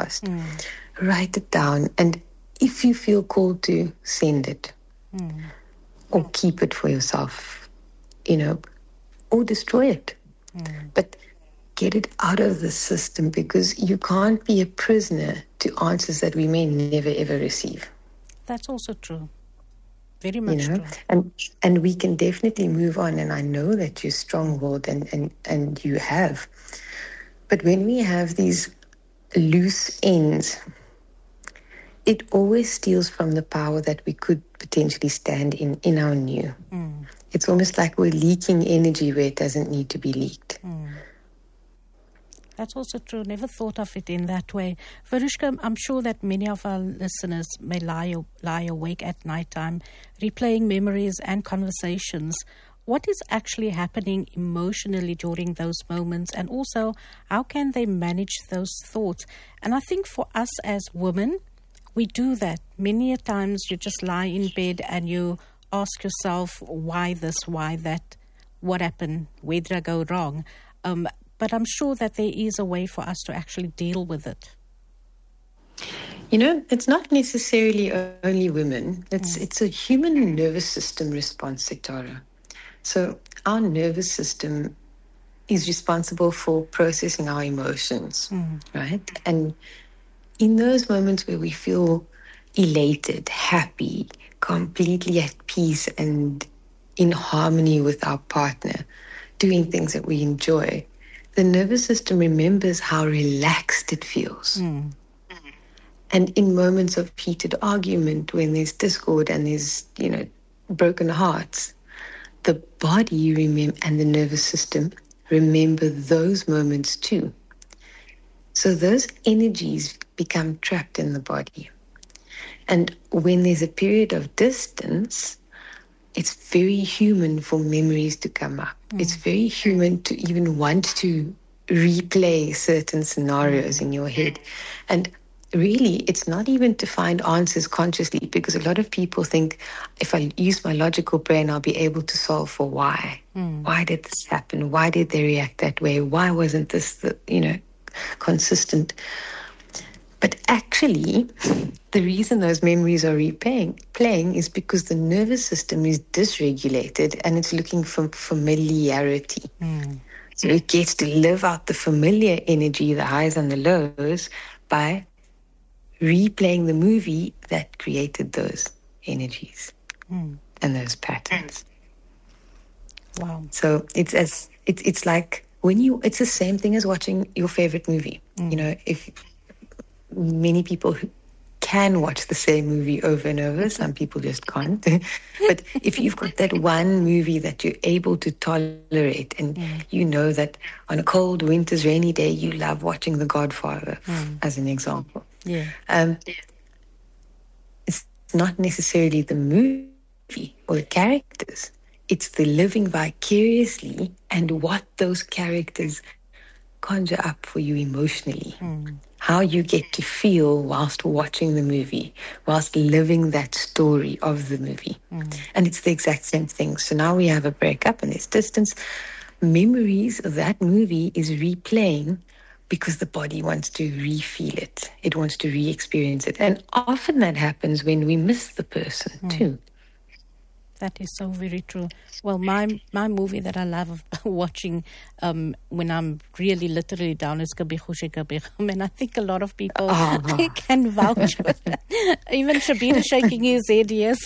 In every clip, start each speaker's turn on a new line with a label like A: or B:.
A: podcast. Write it down. And if you feel called to, send it. Or keep it for yourself, or destroy it. But get it out of the system, because you can't be a prisoner to answers that we may never, ever receive.
B: That's also true. Very much true.
A: And we can definitely move on. And I know that you're strong-willed and you have. But when we have these loose ends, it always steals from the power that we could potentially stand in our new. It's almost like we're leaking energy where it doesn't need to be leaked.
B: That's also true. Never thought of it in that way. Verushka, I'm sure that many of our listeners may lie awake at nighttime, replaying memories and conversations. What is actually happening emotionally during those moments? And also, how can they manage those thoughts? And I think for us as women, we do that. Many a times you just lie in bed and you ask yourself, why this, why that, what happened, where did I go wrong? But I'm sure that there is a way for us to actually deal with it.
A: It's not necessarily only women. It's a human nervous system response, Tara. So our nervous system is responsible for processing our emotions, right? And in those moments where we feel elated, happy, completely at peace and in harmony with our partner, doing things that we enjoy, the nervous system remembers how relaxed it feels. And in moments of heated argument, when there's discord and there's, broken hearts, the body and the nervous system remember those moments too. So those energies become trapped in the body. And when there's a period of distance, it's very human for memories to come up. It's very human to even want to replay certain scenarios in your head. And really, it's not even to find answers consciously, because a lot of people think, if I use my logical brain, I'll be able to solve for why. Why did this happen? Why did they react that way? Why wasn't this, consistent? But actually, the reason those memories are playing is because the nervous system is dysregulated and it's looking for familiarity. So it gets to live out the familiar energy, the highs and the lows, by replaying the movie that created those energies and those patterns.
B: Wow.
A: So it's like it's the same thing as watching your favorite movie. If many people who can watch the same movie over and over, some people just can't. But if you've got that one movie that you're able to tolerate, and you know that on a cold winter's rainy day, you love watching The Godfather, as an example. It's not necessarily the movie or the characters. It's the living vicariously and what those characters conjure up for you emotionally. How you get to feel whilst watching the movie, whilst living that story of the movie. And it's the exact same thing. So now we have a breakup and there's distance. Memories of that movie is replaying because the body wants to re-feel it. It wants to re-experience it. And often that happens when we miss the person too.
B: That is so very true. Well, my movie that I love watching when I'm really literally down is Kabigushe Kabigam, and I think a lot of people can vouch for that. Even Shabir is shaking his head, yes.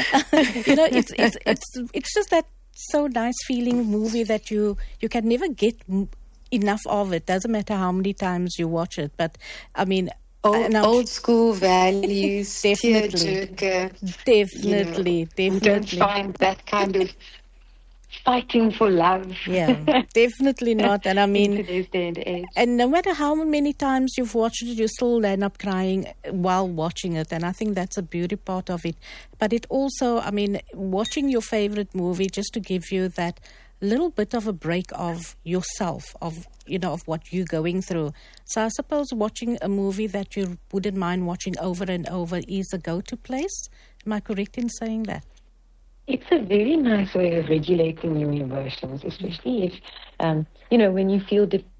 B: It's just that so nice feeling movie that you can never get enough of it. Doesn't matter how many times you watch it, but I mean,
A: old school values,
B: definitely. Definitely.
A: We don't find that kind of fighting for love.
B: Yeah, definitely not. And I mean,
A: in today's day and age.
B: And no matter how many times you've watched it, you still end up crying while watching it. And I think that's a beauty part of it. But it also, I mean, watching your favorite movie just to give you that little bit of a break of yourself, of what you're going through. So I suppose watching a movie that you wouldn't mind watching over and over is a go-to place. Am I correct in saying that?
A: It's a very nice way of regulating your emotions, especially if, when you feel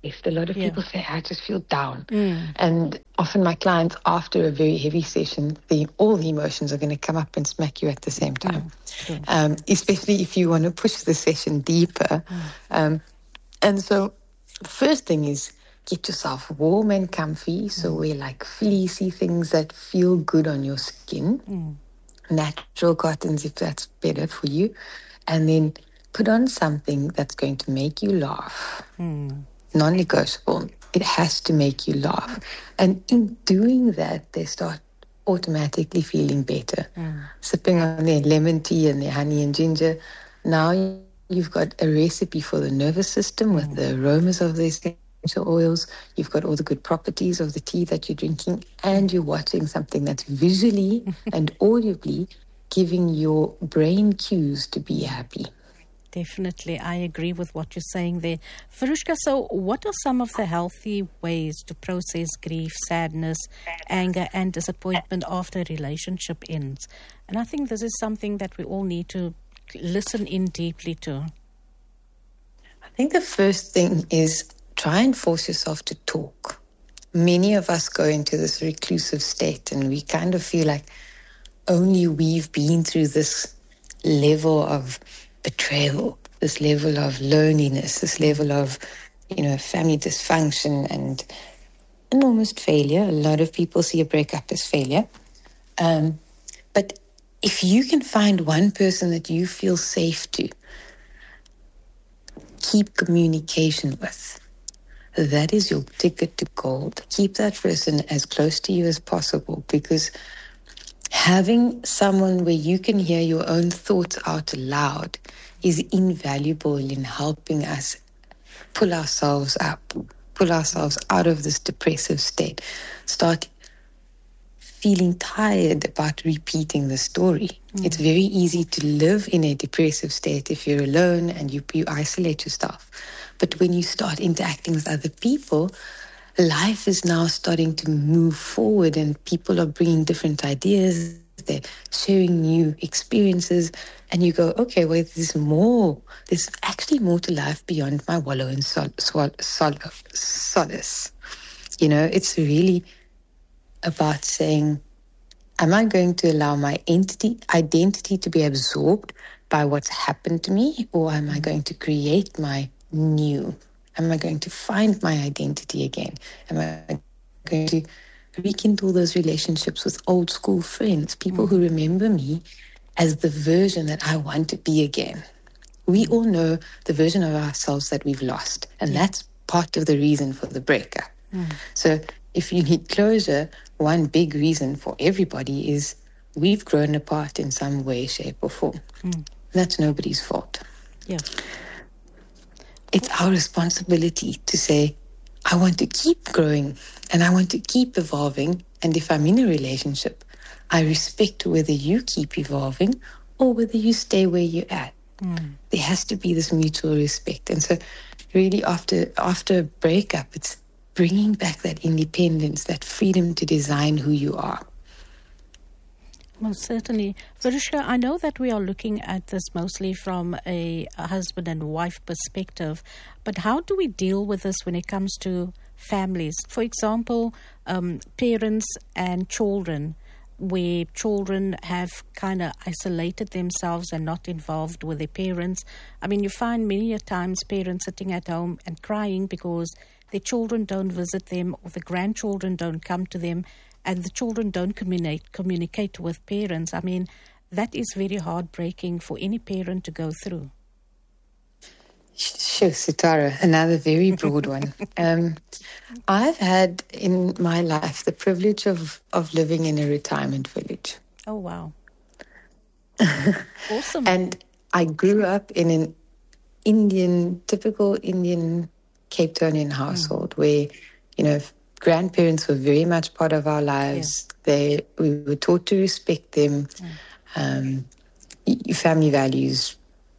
A: A lot of people say, I just feel down. And often my clients, after a very heavy session, all the emotions are going to come up and smack you at the same time. Especially if you want to push the session deeper. And so the first thing is get yourself warm and comfy. So wear like fleecy things that feel good on your skin. Natural cottons, if that's better for you. And then put on something that's going to make you laugh. Non-negotiable. It has to make you laugh. And in doing that, they start automatically feeling better. Sipping on their lemon tea and their honey and ginger. Now you've got a recipe for the nervous system with the aromas of the essential oils. You've got all the good properties of the tea that you're drinking, and you're watching something that's visually and audibly giving your brain cues to be happy.
B: Definitely, I agree with what you're saying there. Verushka, so what are some of the healthy ways to process grief, sadness, anger, and disappointment after a relationship ends? And I think this is something that we all need to listen in deeply to.
A: I think the first thing is try and force yourself to talk. Many of us go into this reclusive state, and we kind of feel like only we've been through this level of betrayal, this level of loneliness, this level of, family dysfunction and almost failure. A lot of people see a breakup as failure. But if you can find one person that you feel safe to keep communication with, that is your ticket to gold. Keep that person as close to you as possible, because having someone where you can hear your own thoughts out loud is invaluable in helping us pull ourselves up, pull ourselves out of this depressive state, start feeling tired about repeating the story. It's very easy to live in a depressive state if you're alone and you isolate yourself. But when you start interacting with other people, life is now starting to move forward, and people are bringing different ideas. They're sharing new experiences, and you go, okay, well, there's actually more to life beyond my wallow in solace. It's really about saying, am I going to allow my identity to be absorbed by what's happened to me, or am I going to create my new? Am I going to find my identity again? Am I going to rekindle those relationships with old school friends, people who remember me as the version that I want to be again? We all know the version of ourselves that we've lost, and that's part of the reason for the breakup. So if you need closure, one big reason for everybody is we've grown apart in some way, shape, or form. That's nobody's fault.
B: Yeah.
A: It's our responsibility to say, I want to keep growing and I want to keep evolving. And if I'm in a relationship, I respect whether you keep evolving or whether you stay where you're at. There has to be this mutual respect. And so really after a breakup, it's bringing back that independence, that freedom to design who you are.
B: Most certainly. Verushka, I know that we are looking at this mostly from a husband and wife perspective, but how do we deal with this when it comes to families? For example, parents and children, where children have kind of isolated themselves and not involved with their parents. I mean, you find many a times parents sitting at home and crying because their children don't visit them or the grandchildren don't come to them, and the children don't communicate with parents. I mean, that is very heartbreaking for any parent to go through.
A: Sure, Sitara, another very broad one. I've had in my life the privilege of living in a retirement village.
B: Oh, wow. Awesome.
A: And I grew up in an typical Indian Cape Townian household where, grandparents were very much part of our lives. Yeah. We were taught to respect them. Family values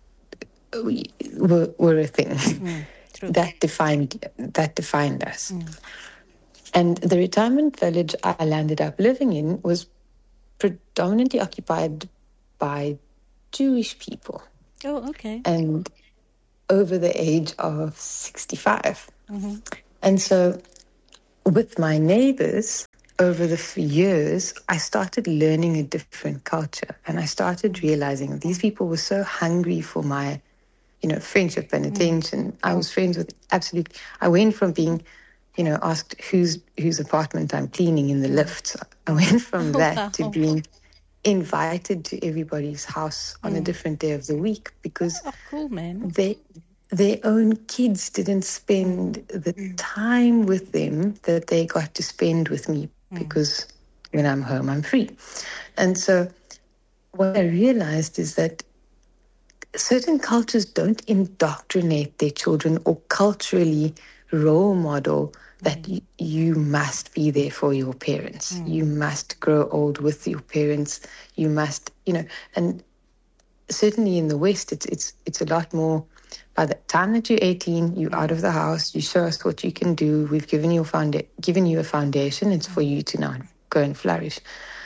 A: were a thing that defined us. And the retirement village I landed up living in was predominantly occupied by Jewish people.
B: Oh, okay.
A: And over the age of 65. And so with my neighbors, over the years, I started learning a different culture, and I started realizing these people were so hungry for my, friendship and attention. I was friends with I went from being, asked whose apartment I'm cleaning in the lift. I went from that to being invited to everybody's house on a different day of the week because
B: cool, man.
A: Their own kids didn't spend the time with them that they got to spend with me because when I'm home, I'm free. And so what I realized is that certain cultures don't indoctrinate their children or culturally role model that you must be there for your parents. You must grow old with your parents. You must, and certainly in the West, it's a lot more. By the time that you're 18, you're out of the house. You show us what you can do. We've given you a foundation. It's for you to now go and flourish.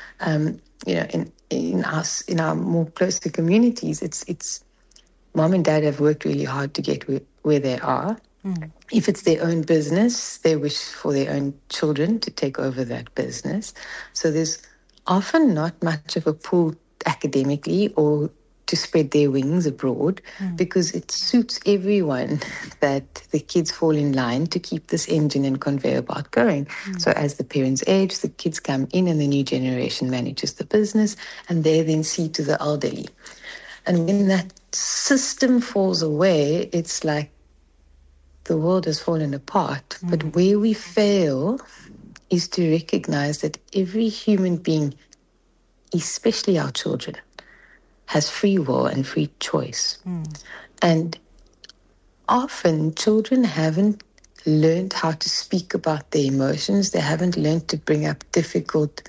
A: In our more closer communities, it's mom and dad have worked really hard to get where they are. If it's their own business, they wish for their own children to take over that business. So there's often not much of a pull academically or to spread their wings abroad because it suits everyone that the kids fall in line to keep this engine and conveyor belt going. So as the parents age, the kids come in and the new generation manages the business and they then see to the elderly. And when that system falls away, it's like the world has fallen apart. But where we fail is to recognize that every human being, especially our children, has free will and free choice. And often children haven't learned how to speak about their emotions. They haven't learned to bring up difficult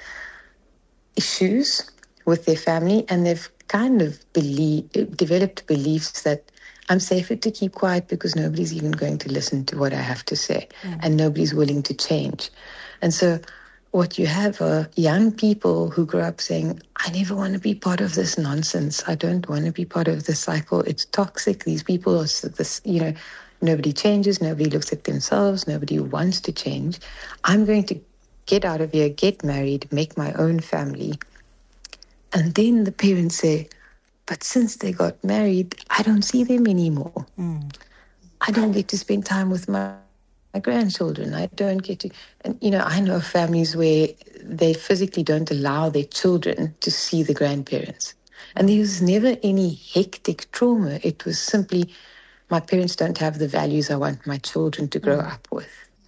A: issues with their family, and they've kind of developed beliefs that I'm safer to keep quiet because nobody's even going to listen to what I have to say, and nobody's willing to change. And so what you have are young people who grow up saying, I never want to be part of this nonsense. I don't want to be part of this cycle. It's toxic. These people are this, nobody changes. Nobody looks at themselves. Nobody wants to change. I'm going to get out of here, get married, make my own family. And then the parents say, but since they got married, I don't see them anymore. I don't get to spend time with my grandchildren. I don't get to, and I know families where they physically don't allow their children to see the grandparents. And there was never any hectic trauma. It was simply, my parents don't have the values I want my children to grow up with.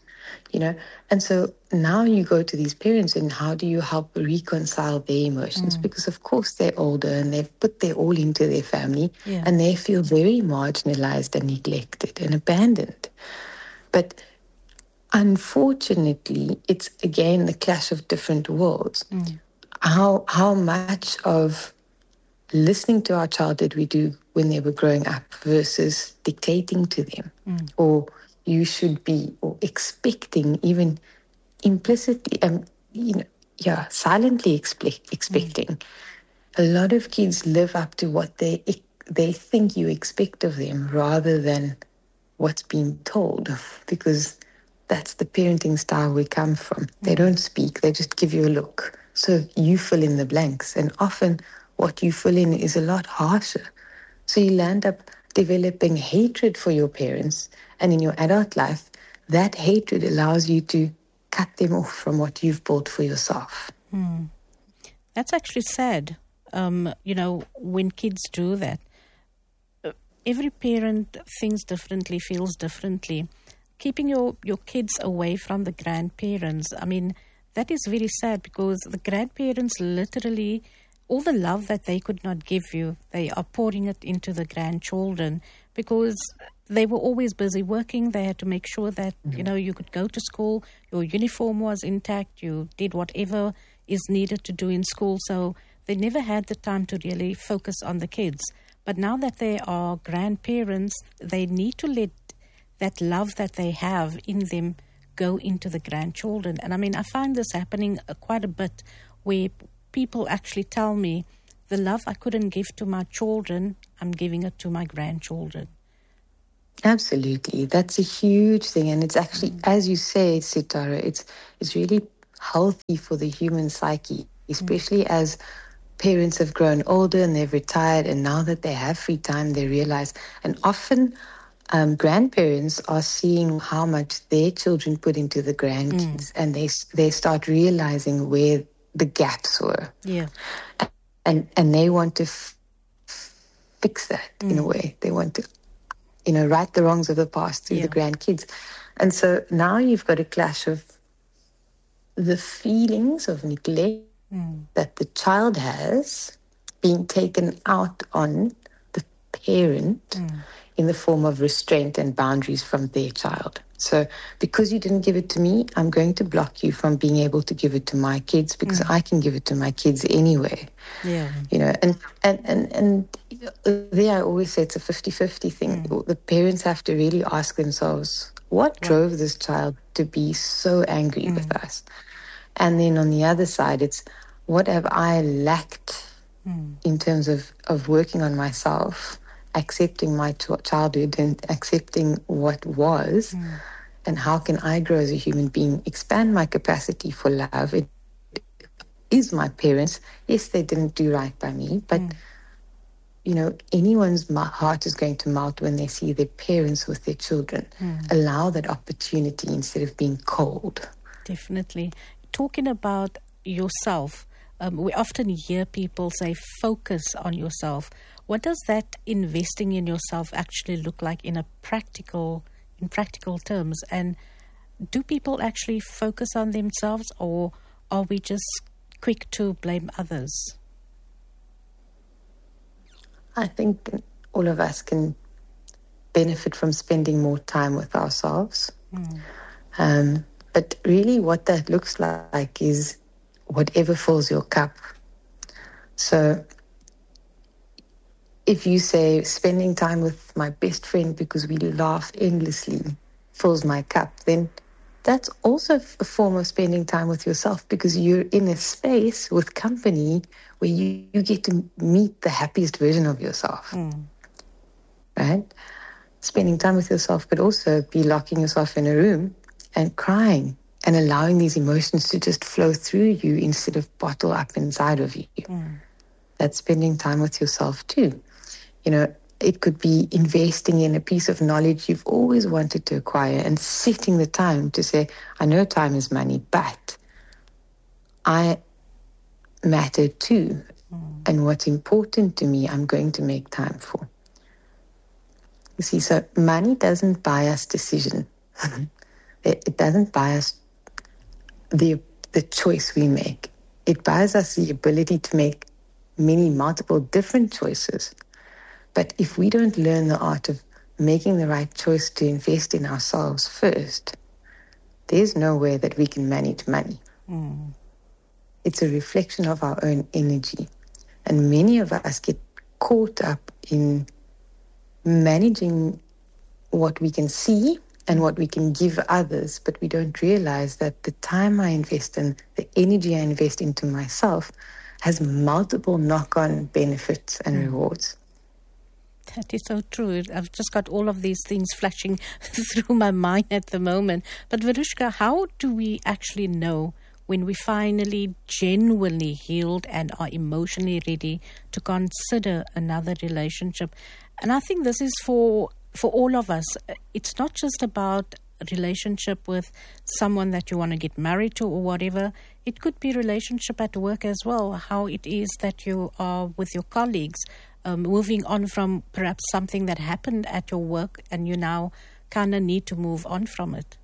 A: And so now you go to these parents and how do you help reconcile their emotions? Because of course they're older and they've put their all into their family and they feel very marginalized and neglected and abandoned. But unfortunately, it's again the clash of different worlds. How much of listening to our child did we do when they were growing up versus dictating to them or you should be, or expecting, even implicitly, silently expecting. A lot of kids live up to what they think you expect of them rather than what's being told, because that's the parenting style we come from. They don't speak, they just give you a look. So you fill in the blanks, and often what you fill in is a lot harsher. So you land up developing hatred for your parents, and in your adult life, that hatred allows you to cut them off from what you've built for yourself.
B: That's actually sad. When kids do that, every parent thinks differently, feels differently. Keeping your kids away from the grandparents, that is very sad because the grandparents literally, all the love that they could not give you, they are pouring it into the grandchildren because they were always busy working. They had to make sure that, you could go to school, your uniform was intact, you did whatever is needed to do in school. So they never had the time to really focus on the kids. But now that they are grandparents, they need to let that love that they have in them go into the grandchildren. And I find this happening quite a bit where people actually tell me, the love I couldn't give to my children, I'm giving it to my grandchildren.
A: Absolutely. That's a huge thing. And it's actually, as you say, Sitara, it's really healthy for the human psyche, especially as parents have grown older and they've retired, and now that they have free time, they realize, and often grandparents are seeing how much their children put into the grandkids, and they start realizing where the gaps were.
B: Yeah.
A: And they want to fix that in a way. They want to, right the wrongs of the past through the grandkids. And so now you've got a clash of the feelings of neglect that the child has being taken out on the parent in the form of restraint and boundaries from their child. So because you didn't give it to me, I'm going to block you from being able to give it to my kids because I can give it to my kids anyway.
B: Yeah.
A: And there I always say it's a 50-50 thing. The parents have to really ask themselves, what drove this child to be so angry with us? And then on the other side, it's what have I lacked in terms of working on myself, accepting my childhood and accepting what was, and how can I grow as a human being, expand my capacity for love. It is my parents. Yes, they didn't do right by me, but anyone's heart is going to melt when they see their parents with their children. Allow that opportunity instead of being cold.
B: Definitely. Talking about yourself, we often hear people say, focus on yourself. What does that investing in yourself actually look like in practical terms? And do people actually focus on themselves, or are we just quick to blame others?
A: I think all of us can benefit from spending more time with ourselves. But really what that looks like is whatever fills your cup. So if you say spending time with my best friend because we laugh endlessly fills my cup, then that's also a form of spending time with yourself because you're in a space with company where you get to meet the happiest version of yourself. Right? Spending time with yourself could also be locking yourself in a room and crying and allowing these emotions to just flow through you instead of bottle up inside of you. That's spending time with yourself too. It could be investing in a piece of knowledge you've always wanted to acquire and setting the time to say, I know time is money, but I matter too. And what's important to me, I'm going to make time for. You see, so money doesn't buy us decision. It doesn't buy us the choice we make. It buys us the ability to make multiple different choices. But if we don't learn the art of making the right choice to invest in ourselves first, there's no way that we can manage money. It's a reflection of our own energy. And many of us get caught up in managing what we can see and what we can give others, but we don't realize that the time I invest in, the energy I invest into myself has multiple knock-on benefits and rewards.
B: That is so true. I've just got all of these things flashing through my mind at the moment. But Verushka, how do we actually know when we finally genuinely healed and are emotionally ready to consider another relationship? And I think this is for all of us. It's not just about a relationship with someone that you want to get married to or whatever. It could be a relationship at work as well, how it is that you are with your colleagues, moving on from perhaps something that happened at your work and you now kind of need to move on from it.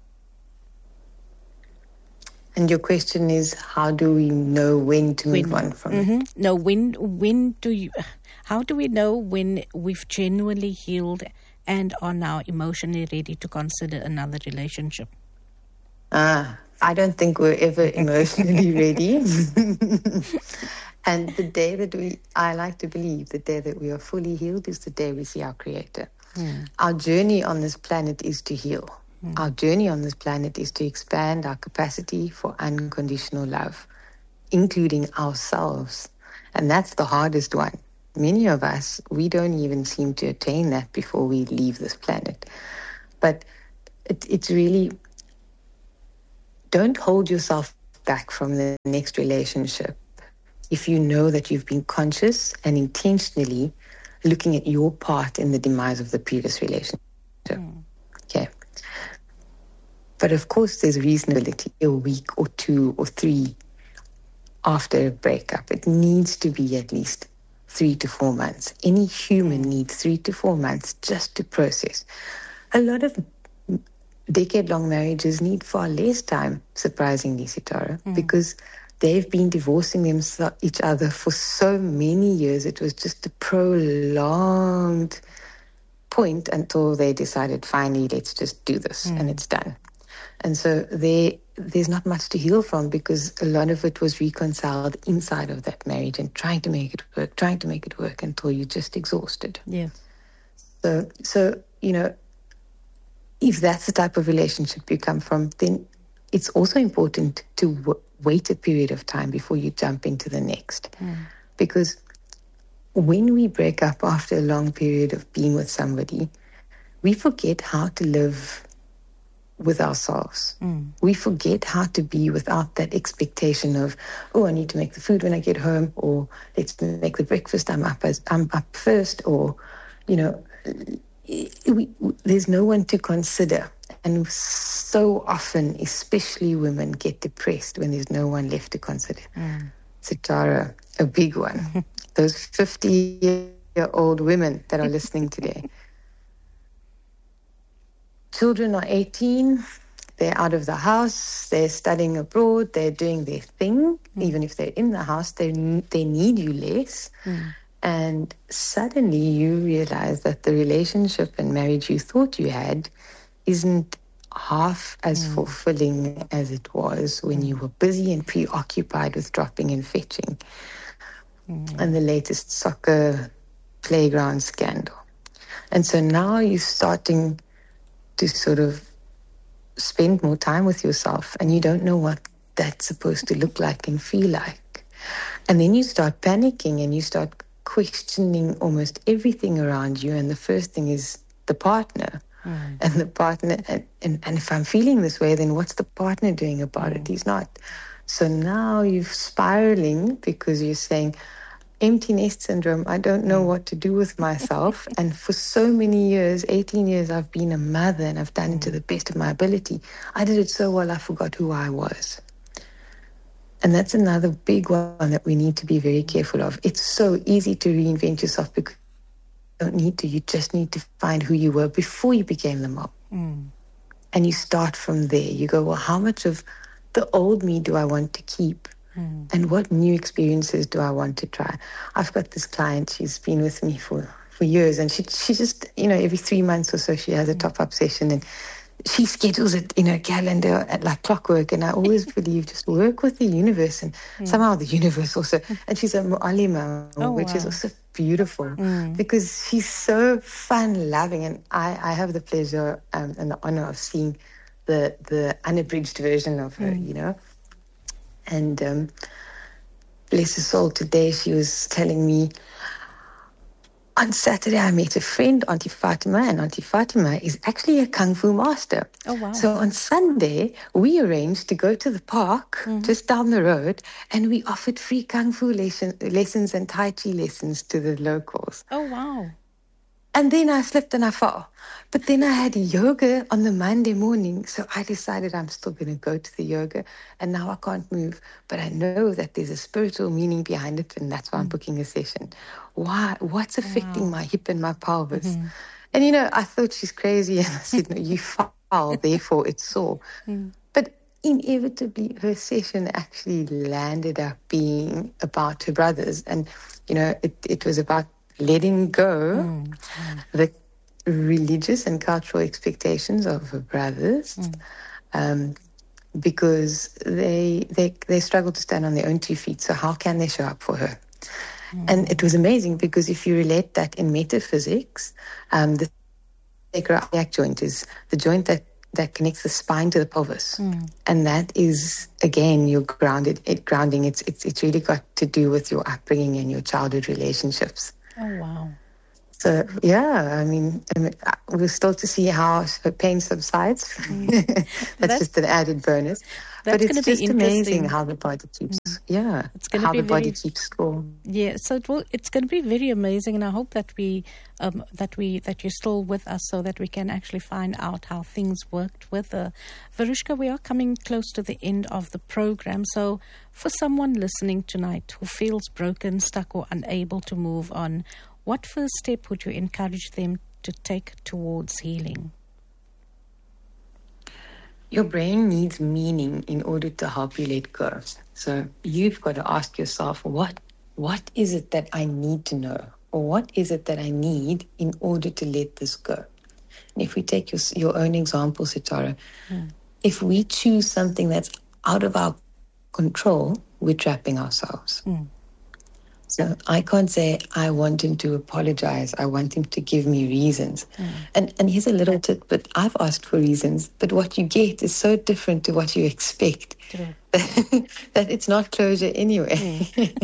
A: And your question is, how do we know when to move on from it?
B: No, how do we know when we've genuinely healed and are now emotionally ready to consider another relationship?
A: I don't think we're ever emotionally ready. And the day that I like to believe, the day that we are fully healed is the day we see our Creator. Our journey on this planet is to heal. Our journey on this planet is to expand our capacity for unconditional love, including ourselves. And that's the hardest one. many of us, we don't even seem to attain that before we leave this planet. But it's really, don't hold yourself back from the next relationship if you know that you've been conscious and intentionally looking at your part in the demise of the previous relationship. Okay. But of course, there's reasonability a week or 2 or 3 after a breakup. It needs to be at least 3 to 4 months. Any human needs 3 to 4 months just to process. A lot of decade-long marriages need far less time, surprisingly, Sitara, because they've been divorcing each other for so many years. It was just a prolonged point until they decided, finally, let's just do this, and it's done. And so there's not much to heal from, because a lot of it was reconciled inside of that marriage and trying to make it work until you're just exhausted.
B: Yeah.
A: So if that's the type of relationship you come from, then it's also important to wait a period of time before you jump into the next. Because when we break up after a long period of being with somebody, we forget how to live with ourselves. We forget how to be without that expectation of, oh, I need to make the food when I get home, or let's make the breakfast, I'm up first, or, there's no one to consider. And so often, especially women, get depressed when there's no one left to consider. Sitara, a big one. Those 50-year-old women that are listening today. Children are 18, they're out of the house, they're studying abroad, they're doing their thing. Even if they're in the house, they need you less. And suddenly you realize that the relationship and marriage you thought you had isn't half as fulfilling as it was when you were busy and preoccupied with dropping and fetching and the latest soccer playground scandal. And so now you're starting to sort of spend more time with yourself, and you don't know what that's supposed to look like and feel like. And then you start panicking and you start questioning almost everything around you, and the first thing is the partner. And the partner, and if I'm feeling this way, then what's the partner doing about it? He's not. So now you're spiraling because you're saying, empty nest syndrome, I don't know what to do with myself. And for so many years, 18 years, I've been a mother and I've done it to the best of my ability. I did it so well, I forgot who I was. And that's another big one that we need to be very careful of. It's so easy to reinvent yourself because you don't need to. You just need to find who you were before you became the mom. And you start from there. You go, well, how much of the old me do I want to keep? And what new experiences do I want to try? I've got this client, she's been with me for years, and she just, every 3 months or so she has a top-up session, and she schedules it in her calendar at like clockwork. And I always believe just work with the universe, and somehow the universe also. And she's a mu'alima, which is also beautiful because she's so fun-loving. And I have the pleasure and the honor of seeing the unabridged version of her, And bless her soul, today she was telling me, on Saturday I met a friend, Auntie Fatima, and Auntie Fatima is actually a Kung Fu master.
B: Oh, wow.
A: So on Sunday, we arranged to go to the park just down the road, and we offered free Kung Fu lessons and Tai Chi lessons to the locals.
B: Oh, wow.
A: And then I slipped and I fell. But then I had yoga on the Monday morning, so I decided I'm still going to go to the yoga, and now I can't move. But I know that there's a spiritual meaning behind it, and that's why I'm booking a session. Why? What's affecting my hip and my pelvis? And, I thought she's crazy, and I said, no, you fell, therefore it's sore. But inevitably, her session actually landed up being about her brothers. And, it was about letting go the religious and cultural expectations of her brothers, because they struggle to stand on their own 2 feet. So how can they show up for her? And it was amazing because if you relate that in metaphysics, the sacroiliac joint is the joint that connects the spine to the pelvis, and that is again your grounding. It's really got to do with your upbringing and your childhood relationships.
B: Oh, wow.
A: So, yeah, I mean, we're still to see how her pain subsides. That's just an added bonus. But
B: That's going
A: it's
B: to be
A: just amazing
B: interesting.
A: how the body keeps,
B: It's going to
A: how
B: be
A: the body
B: very,
A: keeps score.
B: yeah. So it's going to be very amazing, and I hope that that you're still with us so that we can actually find out how things worked with her. Verushka, we are coming close to the end of the program. So, for someone listening tonight who feels broken, stuck, or unable to move on, what first step would you encourage them to take towards healing?
A: Your brain needs meaning in order to help you let go. So you've got to ask yourself, what is it that I need to know? Or what is it that I need in order to let this go? And if we take your own example, Sitara, if we choose something that's out of our control, we're trapping ourselves. So I can't say, I want him to apologize. I want him to give me reasons. And here's a little tip, but I've asked for reasons, but what you get is so different to what you expect that it's not closure anyway.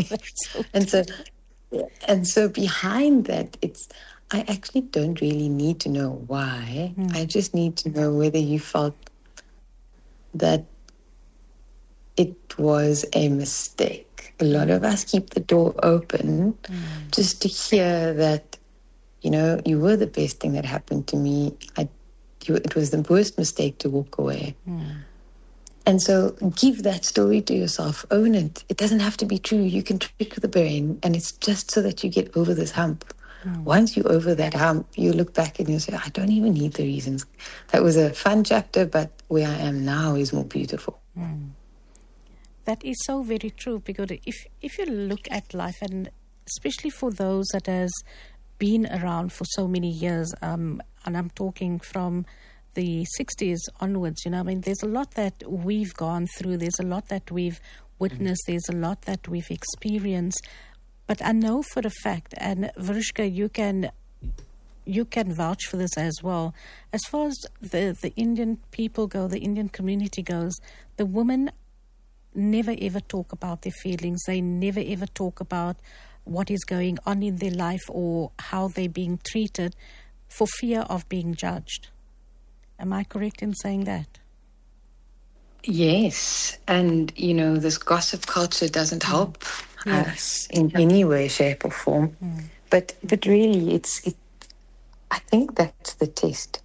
A: And so behind that, I actually don't really need to know why. I just need to know whether you felt that it was a mistake. A lot of us keep the door open just to hear that, you were the best thing that happened to me. It was the worst mistake to walk away. And so give that story to yourself. Own it. It doesn't have to be true. You can trick the brain, and it's just so that you get over this hump. Once you're over that hump, you look back and you say, I don't even need the reasons. That was a fun chapter, but where I am now is more beautiful.
B: That is so very true, because if you look at life, and especially for those that has been around for so many years, and I'm talking from the 60s onwards, there's a lot that we've gone through, there's a lot that we've witnessed, there's a lot that we've experienced. But I know for a fact, and Verushka, you can vouch for this as well, as far as the Indian people go, the Indian community goes, the women never ever talk about their feelings. They never ever talk about what is going on in their life or how they're being treated for fear of being judged. Am I correct in saying that?
A: Yes. And, this gossip culture doesn't help us in any way, shape or form. But really, I think that's the test.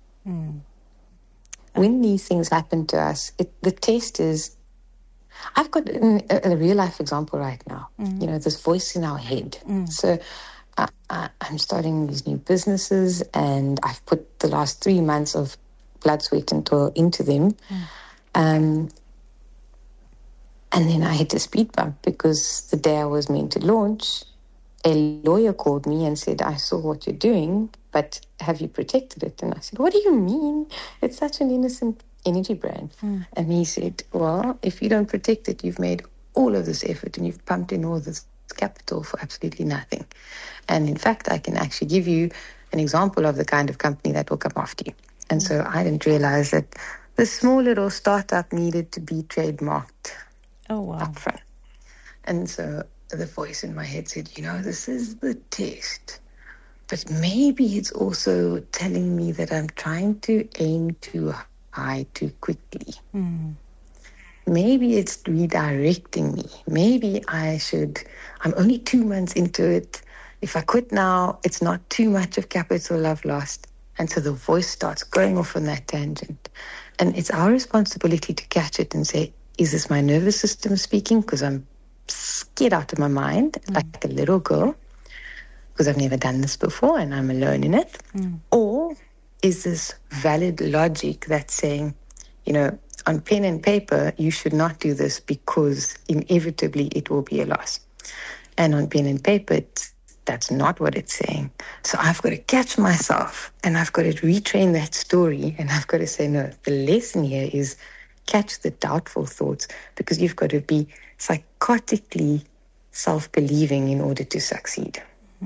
A: When these things happen to us, the test is, I've got a real life example right now. This voice in our head. So I'm starting these new businesses, and I've put the last 3 months of blood, sweat, and toil into them. And then I hit a speed bump because the day I was meant to launch, a lawyer called me and said, I saw what you're doing, but have you protected it? And I said, what do you mean? It's such an innocent energy brand. And he said, well, if you don't protect it, you've made all of this effort and you've pumped in all this capital for absolutely nothing. And in fact, I can actually give you an example of the kind of company that will come after you. And so I didn't realize that the small little startup needed to be trademarked up front. And so the voice in my head said, this is the test. But maybe it's also telling me that I'm trying to aim too high too quickly. Maybe it's redirecting me. Maybe I'm only 2 months into it. If I quit now, it's not too much of capital I've lost. And so the voice starts going off on that tangent. And it's our responsibility to catch it and say, is this my nervous system speaking? Because I'm scared out of my mind, like a little girl, because I've never done this before and I'm alone in it. Or is this valid logic that's saying, on pen and paper, you should not do this because inevitably it will be a loss. And on pen and paper, that's not what it's saying. So I've got to catch myself and I've got to retrain that story. And I've got to say, no, the lesson here is catch the doubtful thoughts, because you've got to be psychotically self-believing in order to succeed.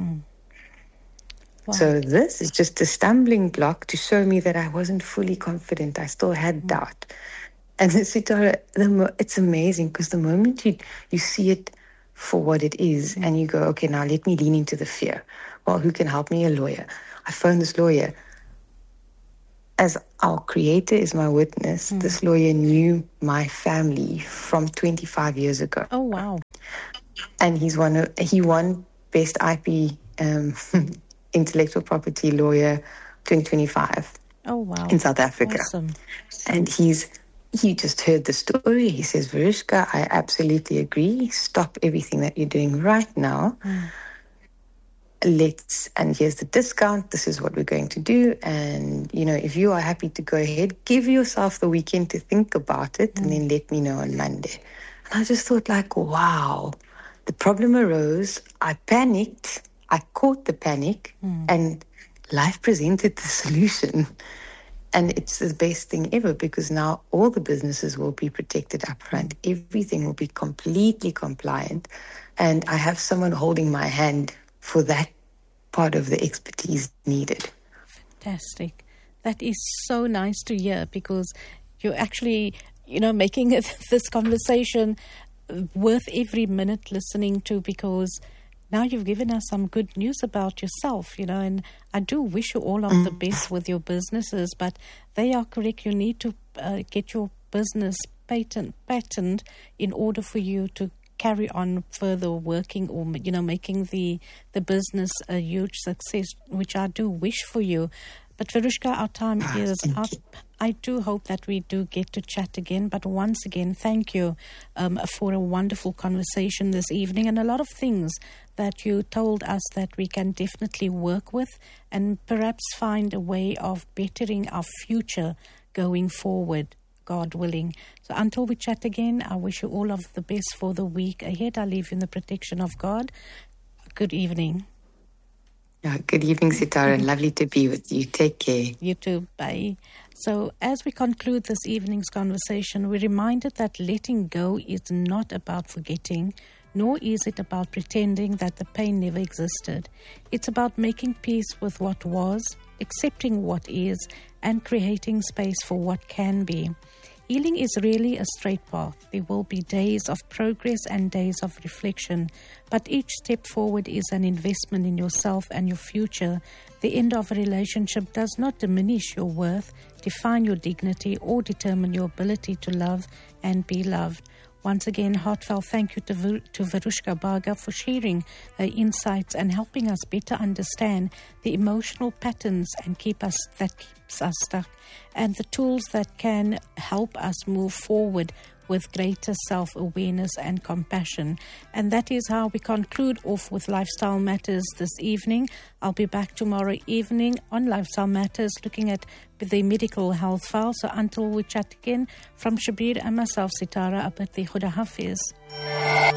B: Wow.
A: So this is just a stumbling block to show me that I wasn't fully confident. I still had doubt. And Sitara, it's amazing because the moment you see it for what it is, and you go, okay, now let me lean into the fear. Well, who can help me? A lawyer. I phone this lawyer. As our creator is my witness, this lawyer knew my family from 25 years ago.
B: Oh, wow.
A: And he won Best IP Intellectual Property Lawyer 2025.
B: Oh, wow.
A: In South Africa.
B: Awesome.
A: And he just heard the story. He says, Verushka, I absolutely agree. Stop everything that you're doing right now. And here's the discount. This is what we're going to do. And, if you are happy to go ahead, give yourself the weekend to think about it and then let me know on Monday. And I just thought wow, the problem arose. I panicked. I caught the panic and life presented the solution. And it's the best thing ever because now all the businesses will be protected up front. Everything will be completely compliant. And I have someone holding my hand for that part of the expertise needed.
B: Fantastic. That is so nice to hear because you're actually, making this conversation worth every minute listening to because now you've given us some good news about yourself, and I do wish you all of the best with your businesses, but they are correct. You need to get your business patented in order for you to carry on further working or, making the business a huge success, which I do wish for you. But Verushka, our time is up. I do hope that we do get to chat again. But once again, thank you for a wonderful conversation this evening and a lot of things that you told us that we can definitely work with and perhaps find a way of bettering our future going forward, God willing. So until we chat again, I wish you all of the best for the week ahead. I leave you in the protection of God. Good evening.
A: Yeah, good evening, Sitara. Lovely to be with you. Take care.
B: You too. Bye. So as we conclude this evening's conversation, we're reminded that letting go is not about forgetting, nor is it about pretending that the pain never existed. It's about making peace with what was, accepting what is, and creating space for what can be. Healing is really a straight path. There will be days of progress and days of reflection, but each step forward is an investment in yourself and your future. The end of a relationship does not diminish your worth, define your dignity, or determine your ability to love and be loved. Once again, heartfelt thank you to Verushka Baga for sharing her insights and helping us better understand the emotional patterns and keeps us stuck, and the tools that can help us move forward with greater self-awareness and compassion. And that is how we conclude off with Lifestyle Matters this evening. I'll be back tomorrow evening on Lifestyle Matters looking at the medical health file. So until we chat again, from Shabir and myself, Sitara, Abati Khuda Hafiz.